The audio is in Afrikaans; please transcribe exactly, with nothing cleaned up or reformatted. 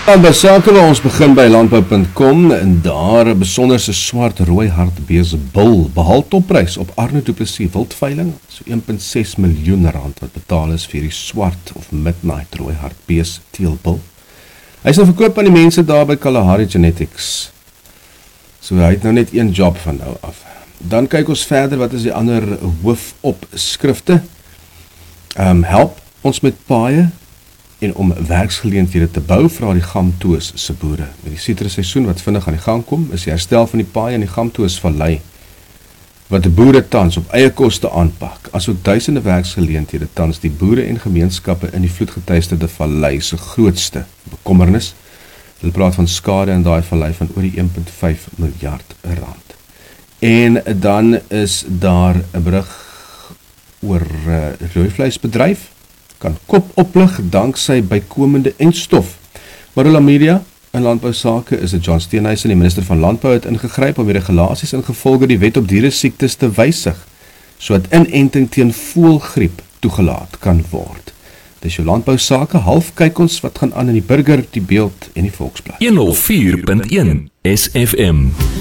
By sake waar ons begin by landbou punt com en daar 'n besonderse swart rooi hartbeesbul behaal topprys op Arno Du Plessis wildveiling, so een komma ses miljoen rand wat betaal is vir die swart of midnight rooi hartbees teelbul. Hy is nou verkoop aan die mense daar by Kalahari Genetics. So hy het nou net een job van nou af. Dan kyk ons verder, wat is die ander hoofopskrifte? Um, help ons met paaie en om werksgeleenthede te bou, vra die Gamtoos se boere. Met die sitrusseisoen wat vinnig aan die gang kom, is die herstel van die paaie in die Gamtoos vallei, wat die boere tans op eie koste aanpak, asook duisende werksgeleenthede tans die boere en gemeenskappe in die vloedgetuisterde vallei se grootste bekommernis. Hulle praat van skade in daai vallei van oor die een komma vyf miljard rand. En dan is daar 'n berig oor uh, rooivleisbedryf, kan kop oplig danksy bykomende entstof. Marula Media in landbousake is dit John Steenhuisen, die minister van Landbou, het ingegryp om die regulasies ingevolge die wet op diere siektes te wysig, sodat inenting teen voëlgriep toegelaat kan word. Dis jou landbousake, half kyk ons wat gaan aan in die Burger, die Beeld en die Volksblad. honderd vier punt een S F M